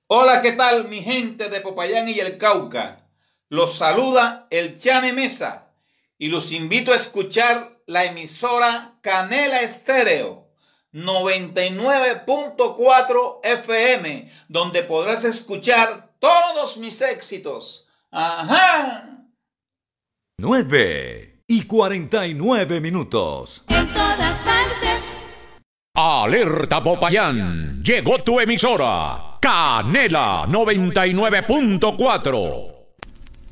Hola, ¿qué tal mi gente de Popayán y el Cauca? Los saluda el Chane Mesa y los invito a escuchar la emisora Canela Estéreo 99.4 FM, donde podrás escuchar todos mis éxitos. ¡Ajá! 9:49. En todas partes. Alerta Popayán, llegó tu emisora, Canela 99.4.